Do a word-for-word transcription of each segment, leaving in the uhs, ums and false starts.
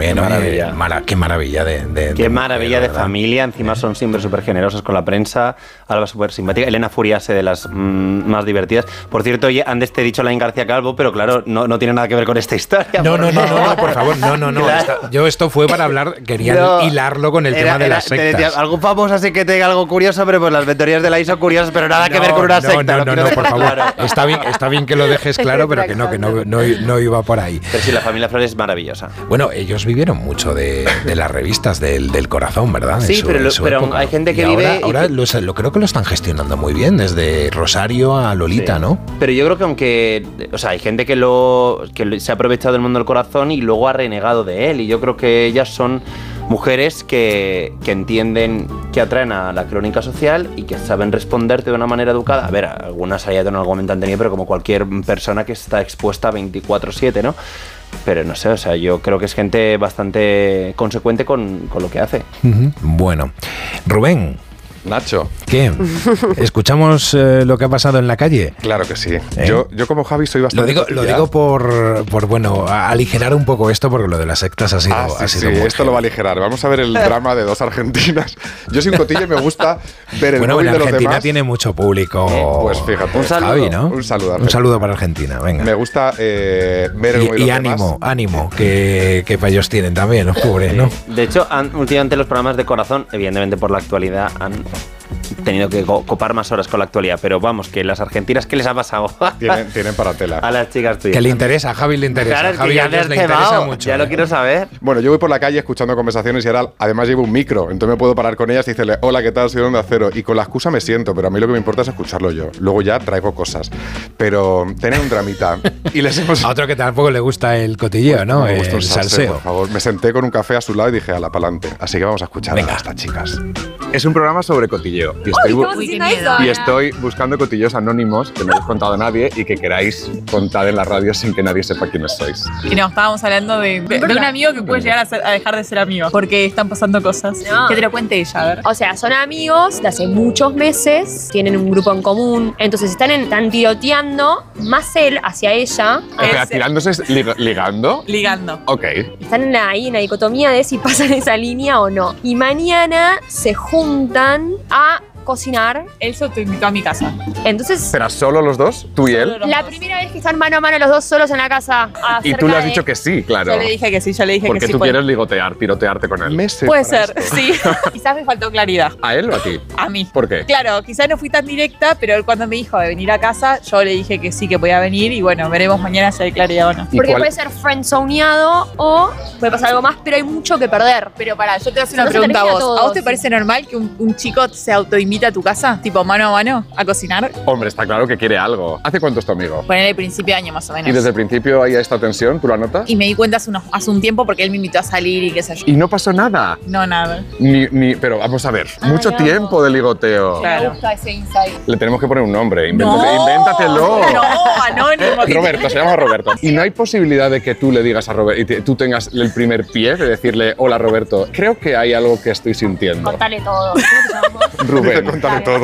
Qué maravilla. Mara, qué maravilla de, de Qué de maravilla mujer, de familia. Encima son siempre súper generosas con la prensa. Alba súper simpática. Elena Furiase, de las mmm, más divertidas. Por cierto, oye, antes te he dicho Laín García Calvo, pero claro, no, no tiene nada que ver con esta historia. No, no, no, no, no, por favor, no, no, no. Claro. Esta, yo esto fue para hablar, quería no, hilarlo con el era, tema de era, las sectas. Decía, algo famoso, así que te diga algo curioso, pero pues las mentorías de la I S O curiosas, pero nada no, que ver con una no, secta. No, no, no, no, por favor. Claro. Está bien, está bien que lo dejes claro, pero que no, que no, no, no iba por ahí. Pero sí, la familia Flores es maravillosa. Bueno, ellos vivieron mucho de, de las revistas del, del corazón, ¿verdad? Sí, su, pero, lo, pero hay gente que y vive... Ahora, ahora que... Lo, lo creo que lo están gestionando muy bien, desde Rosario a Lolita, sí. ¿no? Pero yo creo que aunque... O sea, hay gente que, lo, que se ha aprovechado del mundo del corazón y luego ha renegado de él. Y yo creo que ellas son mujeres que, que entienden que atraen a la crónica social y que saben responderte de una manera educada. A ver, algunas allá en algún momento han tenido, pero como cualquier persona que está expuesta veinticuatro siete, ¿no? Pero no sé, o sea, yo creo que es gente bastante consecuente con, con lo que hace. Uh-huh. Bueno, Rubén. Nacho. ¿Qué? ¿Escuchamos eh, lo que ha pasado en la calle? Claro que sí. ¿Eh? Yo, yo como Javi soy bastante... Lo digo, lo digo por, por, bueno, aligerar un poco esto, porque lo de las sectas ha sido... Ah, sí, ha sido sí, muy esto heavy. lo va a aligerar. Vamos a ver el drama de dos argentinas. Yo soy un cotillo y me gusta ver el bueno, móvil en de los Argentina demás. tiene mucho público. Eh, pues fíjate. Un saludo. Javi, ¿no? Un saludo. Un saludo para Argentina, venga. Me gusta eh, ver el móvil Y, de y los ánimo, demás. ánimo, que, que para ellos tienen también, los pobres, ¿no? De hecho, han, últimamente los programas de corazón, evidentemente por la actualidad, han tenido que co- copar más horas con la actualidad, pero vamos, que las argentinas, ¿qué les ha pasado? Tienen, tienen para tela. A las chicas tuyas. Que le interesa, a Javi le interesa. Claro, a es Javi que ya a me ellos has le interesa cebado, mucho. ya ¿eh? lo quiero saber. Bueno, yo voy por la calle escuchando conversaciones y ahora además llevo un micro, entonces me puedo parar con ellas y decirle, hola, ¿qué tal? Soy de Onda Cero. Y con la excusa me siento, pero a mí lo que me importa es escucharlo yo. Luego ya traigo cosas. Pero tener un dramita. Y les hemos... A otro que tampoco le gusta el cotilleo, ¿no? Me gusta El un salseo, salseo. por favor. Me senté con un café a su lado y dije, ala, pa'lante. Así que vamos a escuchar Venga. a estas chicas. Es un programa sobre cotilleo. Y estoy, bu- Uy, qué miedo. y estoy buscando cotilleos anónimos que no habéis contado a nadie y que queráis contar en la radio sin que nadie sepa quiénes sois. Y no, estábamos hablando de, de, de un amigo que puede llegar a, ser- a dejar de ser amigo porque están pasando cosas. No. Que te lo cuente ella, a ver. O sea, son amigos de hace muchos meses, tienen un grupo en común, entonces están, en, están tiroteando, más él hacia ella. Espera, Es- ¿tirándose es lig- ligando? Ligando. Ok. Están en la- ahí en la dicotomía de si pasan esa línea o no. Y mañana se juntan a cocinar. Eso te invitó a mi casa. Entonces, ¿Espera, solo los dos? ¿Tú y él? Los la dos. primera vez que están mano a mano los dos solos en la casa. Y tú le has dicho que sí, claro. Yo le dije que sí, yo le dije Porque que sí. tú pues. quieres ligotear, tirotearte con él. Meses Puede para ser, esto. sí. Quizás me faltó claridad. ¿A él o a ti? A mí. ¿Por qué? Claro, quizás no fui tan directa, pero él cuando me dijo de venir a casa, yo le dije que sí, que podía venir y bueno, veremos mañana si hay claridad o no. ¿Y Porque cuál- puede ser friendzoneado o puede pasar algo más, pero hay mucho que perder. Pero pará, yo te voy a hacer una No se pregunta a termina vos. todo, ¿A vos te sí. parece normal que un, un chico se autoinvite a tu casa? Tipo mano a mano, a cocinar. Hombre, está claro que quiere algo. ¿Hace cuánto es tu amigo? Ponele el principio de año más o menos. ¿Y desde el principio hay esta tensión? ¿Tú la notas? Y me di cuenta hace, unos- hace un tiempo porque él me invitó a salir y qué sé yo. Y no pasó nada. No, nada. Ni, ni, pero vamos a ver, mucho no. tiempo de ligoteo. Claro. Me gusta ese insight. Le tenemos que poner un nombre. Invéntate- No. Invéntatelo. No, anónimo. Roberto, se llama Roberto. Y no hay posibilidad de que tú le digas a Roberto y te- tú tengas el primer pie de decirle, hola Roberto, creo que hay algo que estoy sintiendo. Contale todo. ¿Cómo te llamas? Rubén, cuéntame todo.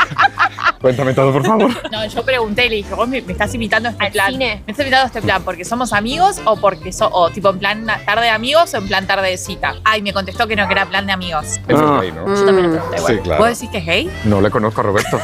Cuéntame todo, por favor. No, yo pregunté y le dije, vos me, me estás invitando a este ¿Al plan. cine? ¿Me estás invitando a este plan porque somos amigos o porque so, o tipo en plan na- tarde de amigos o en plan tarde de cita? Ay, me contestó que no, que era plan de amigos. Eso es gay, ¿no? Yo también le pregunté, bueno. Sí, claro. ¿Vos decís que es gay? No le conozco a Roberto.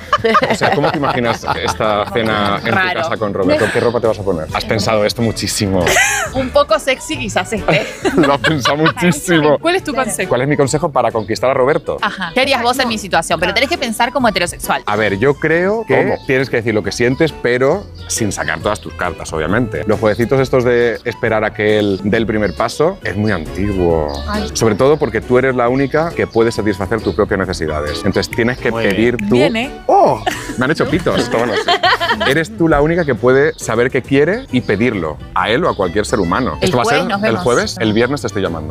O sea, ¿cómo te imaginas esta cena en Raro. tu casa con Roberto? ¿Qué ropa te vas a poner? Has pensado esto muchísimo. Un poco sexy quizás este. Lo has pensado muchísimo. ¿Cuál es tu consejo? ¿Cuál es mi consejo para conquistar a Roberto? Ajá. ¿Qué harías vos en mi situación? Pero tenés que pensar como heterosexual. A ver, yo creo que tienes que decir lo que sientes, pero sin sacar todas tus cartas, obviamente. Los jueguecitos estos de esperar a que él dé el primer paso es muy antiguo. Ay. Sobre todo porque tú eres la única que puede satisfacer tus propias necesidades. Entonces tienes que Muy pedir tú... Bien, ¿eh? ¡Oh! Me han hecho pitos. Esto, bueno, sí. Eres tú la única que puede saber qué quiere y pedirlo. A él o a cualquier ser humano. El Esto va a jueves ser nos el vemos. jueves. El viernes te estoy llamando.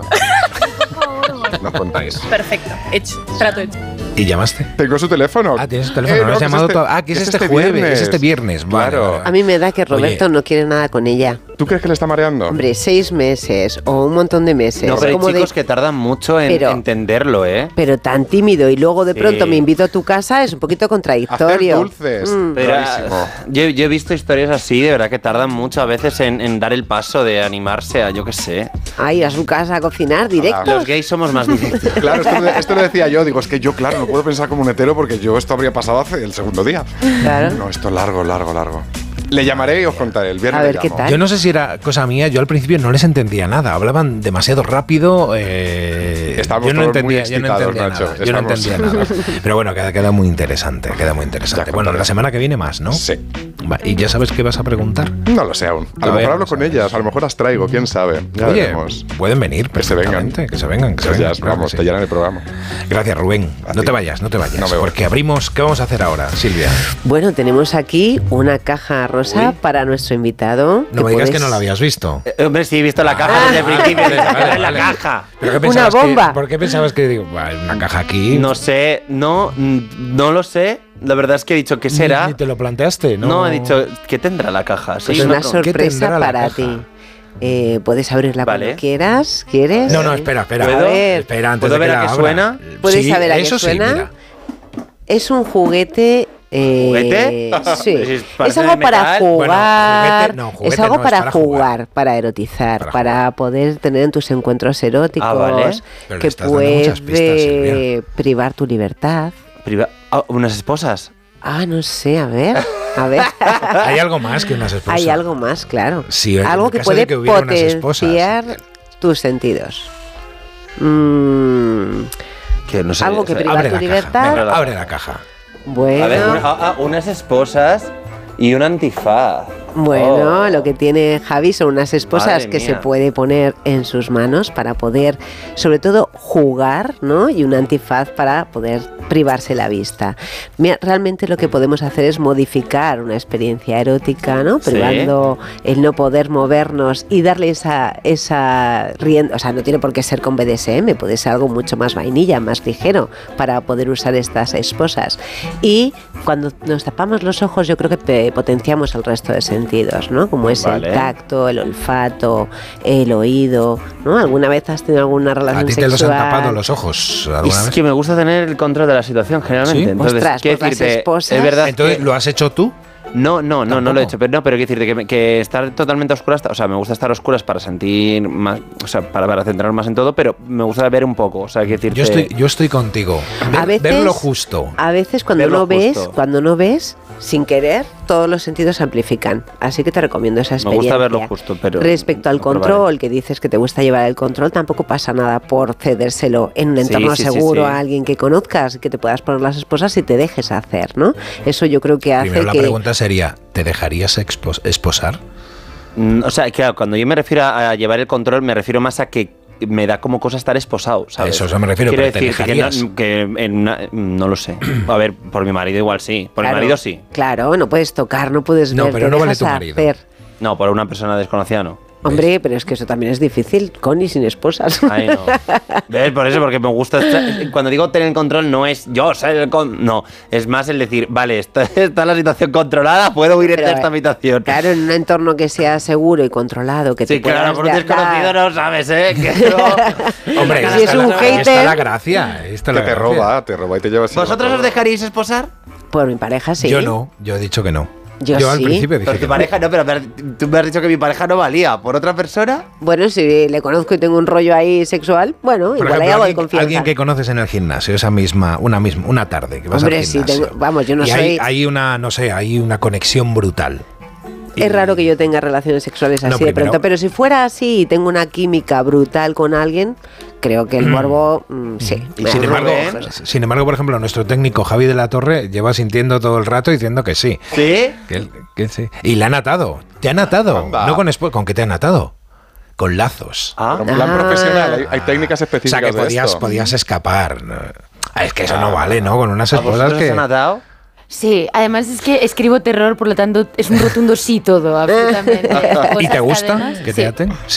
Nos contáis. Perfecto. Hecho. Trato hecho. ¿Y llamaste? Tengo su teléfono. Ah, tienes su teléfono. Eh, no, no, has que es llamado este- to- Ah, que es, es este, este jueves. viernes. Es este viernes. Vale, Claro. vale, vale. A mí me da que Roberto Oye. no quiere nada con ella. ¿Tú crees que le está mareando? Hombre, seis meses o un montón de meses. No, pero hay como chicos de- que tardan mucho en Pero- entenderlo, ¿eh? Pero tan tímido y luego de Sí. pronto me invito a tu casa es un poquito contradictorio. Hacer dulces. Mm. Pero, Clarísimo. ah, yo, yo he visto historias así, de verdad que tardan mucho a veces en, en dar el paso de animarse a, yo qué sé. Ay, a su casa a cocinar directo. Los gays somos más directos. Claro, esto, lo- esto lo decía yo. Digo, es que yo, claro, no puedo pensar como un hetero porque yo esto habría pasado hace el segundo día. Claro. No, esto largo, largo, largo. Le llamaré y os contaré. El viernes A ver, le ¿qué llamo. tal? Yo no sé si era cosa mía, yo al principio no les entendía nada, hablaban demasiado rápido. Eh, Estábamos yo no todos muy entendía, yo no excitados, entendía Nacho, nada. Yo no estamos- entendía nada. Pero bueno, queda, queda muy interesante, queda muy interesante. Ya Bueno, contaré. la semana que viene más, ¿no? Sí. Va, ¿y ya sabes qué vas a preguntar? No lo sé aún. A lo Todavía mejor no hablo con sabes. ellas, a lo mejor las traigo, quién sabe. Ya Oye, veremos. pueden venir Que se vengan. perfectamente, que se vengan, que se Pues ya, vengan, claro vamos, que te sí. llenan el programa. Gracias, Rubén. A No ti. te vayas, no te vayas. No me voy. Porque abrimos, ¿qué vamos a hacer ahora, Silvia? Bueno, tenemos aquí una caja rosa Uy. para nuestro invitado. No me digas puedes- que no la habías visto. Eh, Hombre, sí, he visto la caja Ah. desde el principio. Vale, desde vale, la vale. caja. ¿Pero qué Una pensabas que- bomba. ¿Por qué pensabas que digo, "Bah, una caja aquí? No sé, no, mm, no lo sé. La verdad es que he dicho, ¿qué Ni- será? Ni te lo planteaste, ¿no? No, he dicho, ¿qué tendrá la caja? Pues Sí, una no, ¿Qué sorpresa tendrá la para caja? ti. Eh, puedes abrirla Vale. cuando quieras. ¿Quieres? No, no, espera, espera. A ver, espera, antes ¿Puedo de que ver a la qué abra. suena? ¿Puedes Sí, saber a qué eso sí, suena? mira. es un juguete. eh, ¿Juguete? Sí. Es Es parte algo de para metal. jugar. Bueno, juguete no, juguete es algo no, es para, para jugar, jugar. para erotizar, Para para, jugar. poder tener en tus encuentros eróticos. Ah, vale. Pero le que estás dando muchas pistas, Silvia. puede privar tu libertad. Priva- ah, unas esposas. Ah, no sé, a ver. A ver. Hay algo más que unas esposas. Hay algo más, claro. Sí, en algo el que caso de puede que hubiera unas esposas. potenciar tus sentidos. Mm, Que no sé. Algo que o sea, priva Abre tu la libertad. caja. Venga, Venga. abre la caja. bueno. A ver, una- ah, ah, unas esposas y un antifaz. Bueno, Oh. lo que tiene Javi son unas esposas Madre que se mía. puede poner en sus manos para poder, sobre todo, jugar, ¿no? Y un antifaz para poder privarse la vista. Mira, realmente lo que podemos hacer es modificar una experiencia erótica, ¿no? Sí. Privando el no poder movernos y darle esa, esa rienda. O sea, no tiene por qué ser con B D S M, puede ser algo mucho más vainilla, más ligero, para poder usar estas esposas. Y cuando nos tapamos los ojos, yo creo que pe- potenciamos el resto de sentidos, ¿no? Como es Vale. el tacto, el olfato, el oído, ¿no? ¿Alguna vez has tenido alguna A relación ti te sexual? los han tapado los ojos alguna Es vez. que me gusta tener el control de la situación, generalmente. ¿Sí? Entonces, Ostras, quiero pues las decirte, esposas- es verdad Entonces, que- ¿lo has hecho tú? No, no, no, no lo he ¿Tampoco? hecho, pero no, pero quiero decirte que, me- que estar totalmente a oscuras, o sea, me gusta estar a oscuras para sentir más, o sea, para, para centrarme más en todo, pero me gusta ver un poco, o sea, quiero decirte... Yo estoy, yo estoy contigo. Ver, A veces, ver lo justo. A veces cuando Ver lo no ves, justo. cuando no ves, sin querer, todos los sentidos se amplifican. Así que te recomiendo esa Me experiencia. gusta verlo justo, pero... Respecto al lo probaré. control, que dices que te gusta llevar el control, tampoco pasa nada por cedérselo en un Sí, entorno sí, sí, seguro sí. a alguien que conozcas, que te puedas poner las esposas y te dejes hacer, ¿no? Eso yo creo que hace Primero la que... pregunta sería, ¿te dejarías expos- esposar? Mm, O sea, claro, cuando yo me refiero a, a llevar el control, me refiero más a que me da como cosa estar esposado, ¿sabes? Eso, eso me refiero, Quiero pero ¿te decir que, dejarías? no, que en una- no lo sé. A ver, por mi marido igual sí. Por Claro, mi marido sí. Claro, no puedes tocar, no puedes No, ver, pero te no vale dejas tu marido. hacer. No, por una persona desconocida no. Hombre, pero es que eso también es difícil, con y sin esposas. Ay, no. ¿Ves? Por eso, porque me gusta. estar- Cuando digo tener el control, no es yo ser el con. No, es más el decir, vale, está, está la situación controlada, puedo ir Pero, de esta eh, habitación. Claro, en un entorno que sea seguro y controlado, que Sí, te puedas claro, por un dar- desconocido no sabes, ¿eh? Que no- Hombre, Si ahí es está un la- ahí está hater- la gracia. ahí está Que la te gracia. roba, te roba y te lleva. ¿Vosotros os dejaríais esposar? Por mi pareja, sí. Yo no, yo he dicho que no. Yo al sí. principio dije Pero que tu no. pareja no, pero me has- tú me has dicho que mi pareja no valía. ¿Por otra persona? Bueno, si le conozco y tengo un rollo ahí sexual, bueno, Por igual ejemplo, hay algo de alguien, confianza. alguien que conoces en el gimnasio, esa misma, una misma, una tarde que vas Hombre, al sí, gimnasio. tengo- vamos, yo no y soy- Hay, hay una, no sé, hay una conexión brutal. Es raro que yo tenga relaciones sexuales así No, de primero- pronto, pero si fuera así y tengo una química brutal con alguien, creo que el morbo, mm, sí. Y me sin da embargo, una cosa. sin embargo, por ejemplo, nuestro técnico Javi de la Torre lleva sintiendo todo el rato diciendo que sí. ¿Sí? Que él- que sí. Y le han atado. Te han atado. Anda. No con espo- ¿Con qué te han atado? Con lazos. Ah, En plan Ah. profesional, hay, hay técnicas O específicas sea, que de podías, esto. podías escapar. ¿no? Ah, es que eso no vale, ¿no? Con unas ¿a esposas vosotros que... os han atado? Sí, además es que escribo terror, por lo tanto es un rotundo sí todo, absolutamente. ¿Y te Cosas, gusta cadenas, que sí. te aten? Sí.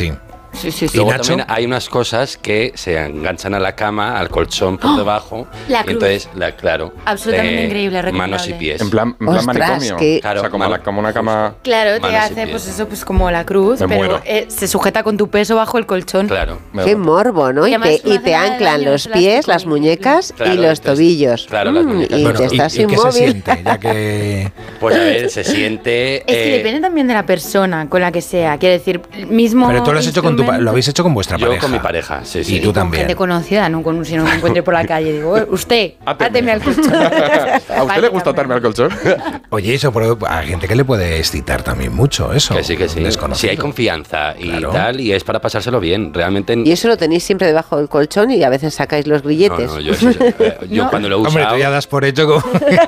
Sí, sí, sí. Luego ¿Y Nacho? también hay unas cosas que se enganchan a la cama, al colchón por debajo. La y cruz. entonces, la, claro. Absolutamente eh, increíble, recomendable. manos y pies. En plan, en plan Ostras, manicomio. que- Claro, o sea, como, mano- la- como una cama... Claro, te Manos y hace pies. pues eso, pues como la cruz, Me pero muero. eh, se sujeta con tu peso bajo el colchón. Claro. Me Qué da- morbo, ¿no? Y Y además te, no y hace te nada de anclan daño, los es pies, elástico, las muñecas Claro, y los entonces- tobillos. claro, las Mm, muñecas. y Bueno, te ¿y, estás y qué se inmóvil. siente? Ya que... Pues a ver, se siente. Es que eh, depende también de la persona con la que sea. Quiero decir, mismo. Pero tú lo has hecho con tu pa- instrumento- lo habéis hecho con vuestra Yo pareja. con mi pareja, sí, sí. Y tú Con también. gente conocida, no con si no me encuentre por la calle. Digo, "Eh, usted, Áteme". áteme al colchón. ¿A usted le gusta atarme al colchón? Oye, eso por, a gente que le puede excitar también mucho, eso. Que sí, que sí. Desconocido. Si hay confianza y Claro. tal, y es para pasárselo bien. Realmente. Y eso lo tenéis siempre debajo del colchón y a veces sacáis los No, grilletes. no, yo, eso- eh, yo No. cuando lo he Hombre, usado. tú ya das por hecho como...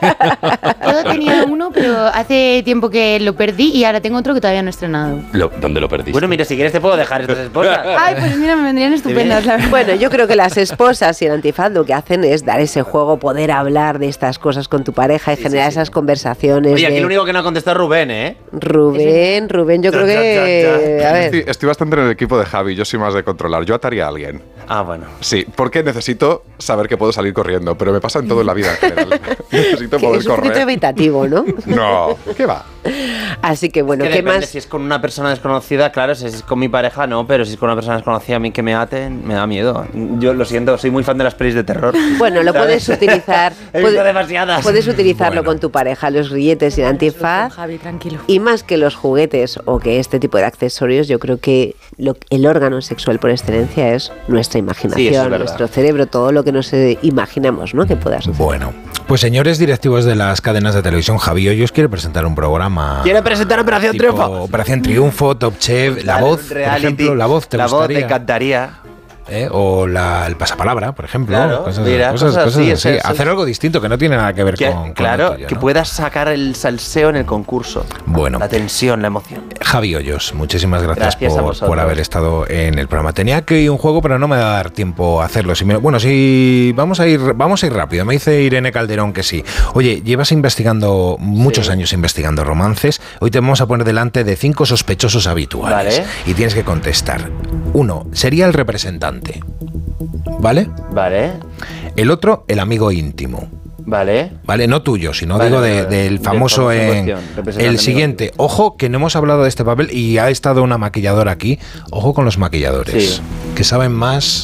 Yo tenía uno, pero hace tiempo que lo perdí y ahora tengo otro que todavía no he estrenado. Lo- ¿Dónde lo perdiste? Bueno, mira, si quieres te puedo dejar estas esposas. Ay, pues mira, me vendrían estupendas, la verdad. Bueno, yo creo que las esposas y el antifaz lo que hacen es dar ese juego, poder hablar de estas cosas con tu pareja y generar esas conversaciones. Oye, aquí de- el único que no ha contestado es Rubén, ¿eh? Rubén, Rubén, yo creo Ya, ya, que... ya, A ver, Estoy, estoy bastante en el equipo de Javi, yo soy más de controlar. Yo ataría a alguien. Ah, bueno. Sí, porque necesito saber que puedo salir corriendo, pero me pasa en todo en la vida en general. necesito que poder es un poquito correr. evitativo, ¿no? No, ¿qué va? Así que bueno, que ¿qué depende, más? si es con una persona desconocida, claro, si es con mi pareja, no, pero si es con una persona desconocida, a mí que me aten, me da miedo. Yo lo siento, soy muy fan de las pelis de terror. Bueno, lo ¿Sabes? puedes utilizar. He visto puede- demasiadas. Puedes utilizarlo Bueno. con tu pareja, los grilletes y el antifaz. Javi, tranquilo. Y más que los juguetes o que este tipo de accesorios, yo creo que lo- el órgano sexual por excelencia es nuestra Sí, imaginación, eso es verdad. nuestro cerebro, todo lo que nos eh, imaginamos, ¿no? Que pueda suceder. Bueno, pues señores directivos de las cadenas de televisión, Javi Hoyos quiere presentar un programa. ¿Quiere presentar Operación tipo Triunfo? Operación Triunfo, Top Chef, La Voz, por Reality, ejemplo, La Voz, ¿te La Voz, gustaría? te encantaría. ¿Eh? O la, el pasapalabra, por ejemplo. Claro, cosas, mira, cosas- cosas cosas así, así. eso, eso. Hacer algo distinto que no tiene nada que ver Que- con, con claro, lo tuyo, que ¿no? puedas sacar el salseo en el concurso. Bueno. La tensión, la emoción. Javi Hoyos, muchísimas gracias, Gracias a por, vosotros. por haber estado en el programa. Tenía que ir un juego, pero no me va a dar tiempo a hacerlo. Si me- bueno, sí, vamos a ir, vamos a ir rápido. Me dice Irene Calderón que sí. Oye, llevas investigando muchos Sí. años investigando romances. Hoy te vamos a poner delante de cinco sospechosos habituales Vale. y tienes que contestar. Uno sería el representante, ¿vale? Vale, El otro, el amigo íntimo. vale. Vale, no tuyo, sino Vale, digo de- vale, vale. del Del famoso famoso en en cuestión, representante el amigo. siguiente. Ojo que no hemos hablado de este papel y ha estado una maquilladora aquí. Ojo con los maquilladores, Sí. que saben más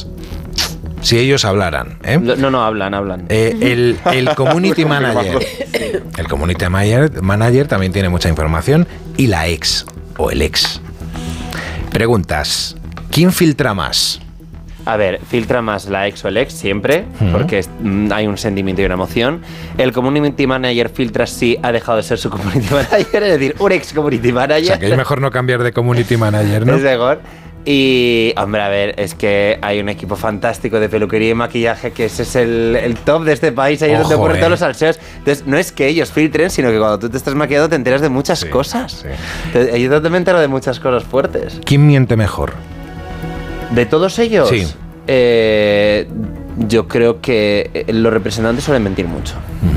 si ellos hablaran. ¿eh? Lo- No, no, hablan, hablan. Eh, el, el community manager, el community manager, manager también tiene mucha información y la ex o el ex. Preguntas: ¿quién filtra más? A ver, filtra más la ex o el ex siempre, Ujú. porque es- mm, hay un sentimiento y una emoción. El community manager filtra si ha dejado de ser su community manager, es decir, un ex community O manager. sea, que es mejor no cambiar de community manager, ¿no? Es mejor. Y, hombre, a ver, es que hay un equipo fantástico de peluquería y maquillaje que ese es el, el top de este país, ahí es donde Ojo, ocurren eh. todos los salseos. Entonces, no es que ellos filtren, sino que cuando tú te estás maquillando te enteras de muchas Sí, cosas. sí. Te- Yo también me entero de muchas cosas fuertes. ¿Quién miente mejor? ¿De todos ellos? Sí. Eh, yo creo que eh, los representantes suelen mentir mucho.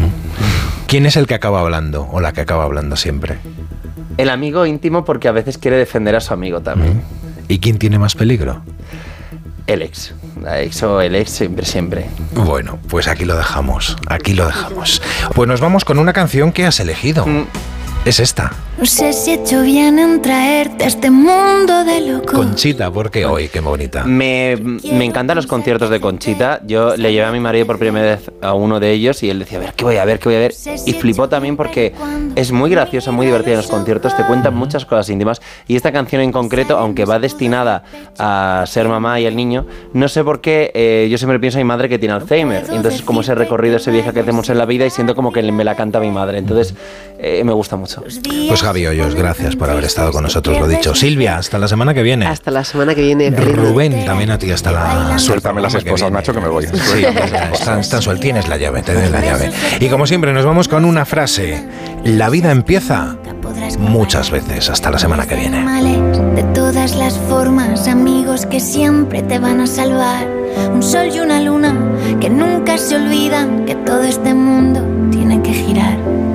¿Quién es el que acaba hablando o la que acaba hablando siempre? El amigo íntimo porque a veces quiere defender a su amigo también. ¿Y quién tiene más peligro? El ex. La ex o el ex siempre, siempre. Bueno, pues aquí lo dejamos, aquí lo dejamos. Pues nos vamos con una canción que has elegido. Mm. Es esta, No sé si he hecho bien en traerte a este mundo de locos. Conchita, porque hoy, qué bonita. Me, me encantan los conciertos de Conchita. Yo le llevé a mi marido por primera vez a uno de ellos y él decía, a ver, ¿qué voy a ver? ¿Qué voy a ver? Y flipó también porque es muy graciosa, muy divertida en los conciertos, te cuentan muchas cosas íntimas. Y esta canción en concreto, aunque va destinada a ser mamá y el niño, no sé por qué, eh, yo siempre pienso en mi madre que tiene Alzheimer. Y entonces como ese recorrido, ese viaje que hacemos en la vida y siento como que me la canta mi madre. Entonces eh, me gusta mucho. Pues Javi Hoyos, gracias por haber estado con nosotros, lo dicho. Silvia, hasta la semana que viene. Hasta la semana que viene. feliz noche. Rubén, también a ti hasta la... Suéltame las semana esposas, viene. Nacho, que me voy. Sí, están, están suel- tienes la llave, te doy la llave. Y como siempre, nos vamos con una frase. La vida empieza muchas veces. Hasta la semana que viene. De todas las formas, amigos que siempre te van a salvar. Un sol y una luna que nunca se olvidan que todo este mundo tiene que girar.